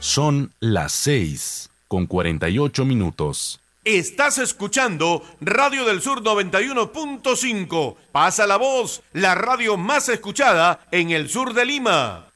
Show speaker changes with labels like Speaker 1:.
Speaker 1: Son las 6:48.
Speaker 2: Estás escuchando Radio del Sur 91.5. Pasa la voz, la radio más escuchada en el sur de Lima.